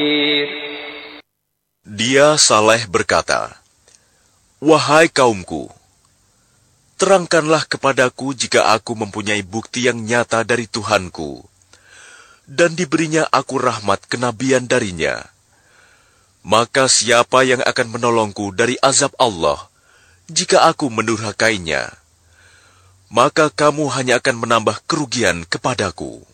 Dia Saleh berkata, "Wahai kaumku, terangkanlah kepadaku jika aku mempunyai bukti yang nyata dari Tuhanku, dan diberinya aku rahmat kenabian darinya. Maka siapa yang akan menolongku dari azab Allah jika aku mendurhakainya? Maka kamu hanya akan menambah kerugian kepadaku."